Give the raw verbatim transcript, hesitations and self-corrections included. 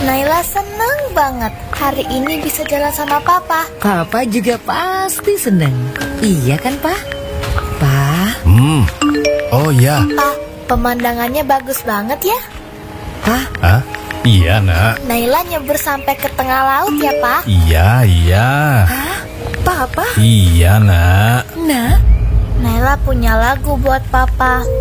Naila seneng banget hari ini bisa jalan sama Papa. Papa juga pasti seneng. Iya kan, Pak? Pak? Hmm. Oh ya. Pak, pemandangannya bagus banget ya. Pak? Hah? Iya, Nak. Naila nyebur sampai ke tengah laut ya, Pak. Iya, iya. Hah? Papa? Iya, Nak. Nah? Naila punya lagu buat Papa.